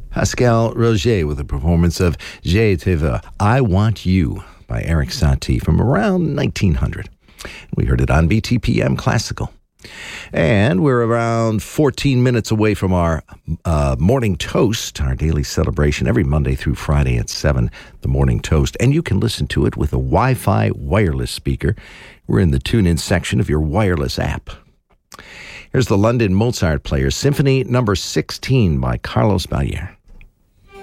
Pascal Roger with a performance of Je te veux, I Want You by Eric Satie from around 1900. We heard it on BTPM Classical. And we're around 14 minutes away from our Morning Toast, our daily celebration every Monday through Friday at 7, the Morning Toast. And you can listen to it with a Wi-Fi wireless speaker. We're in the tune-in section of your wireless app. Here's the London Mozart Players, Symphony Number 16 by Carlos Balllier.